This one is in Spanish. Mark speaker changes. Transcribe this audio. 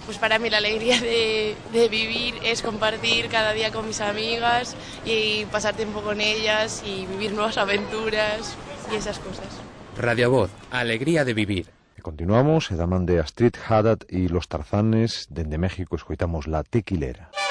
Speaker 1: pues para mí la alegría de vivir es compartir cada día con mis amigas y pasar tiempo con ellas y vivir nuevas aventuras y esas cosas.
Speaker 2: Radio Voz, alegría de vivir.
Speaker 3: Continuamos, e da man de Astrid Haddad e los Tarzanes, dende México escoitamos La Tequilera.